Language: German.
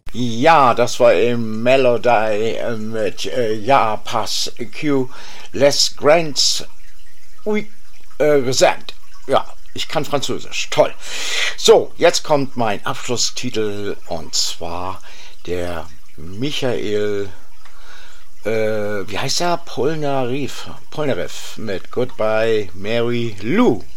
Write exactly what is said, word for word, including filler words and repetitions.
Ja, das war eben Melody äh, mit äh, Ja, Pass, Q, Les Grands, Oui, äh, Resent. Ja, ich kann Französisch. Toll. So, jetzt kommt mein Abschlusstitel und zwar der Michael, äh, wie heißt er? Polnareff. Polnareff mit Goodbye Mary Lou.